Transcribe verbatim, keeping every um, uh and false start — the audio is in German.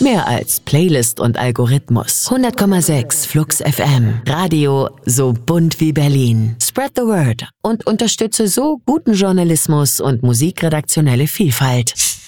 Mehr als Playlist und Algorithmus. hundert Komma sechs Flux F M. Radio so bunt wie Berlin. Spread the word und unterstütze so guten Journalismus und musikredaktionelle Vielfalt.